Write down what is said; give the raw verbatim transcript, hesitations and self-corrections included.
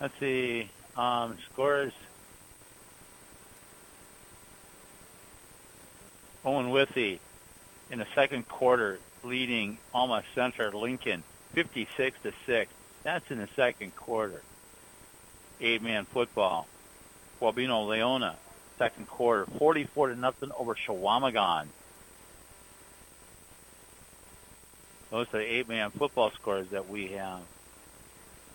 Let's see. Um, scores. Owen Withy in the second quarter leading Alma Center Lincoln fifty-six to six. That's in the second quarter. Eight-man football. Guabino Leona, second quarter, forty-four to nothing over Shawamagon. Those are the eight-man football scores that we have.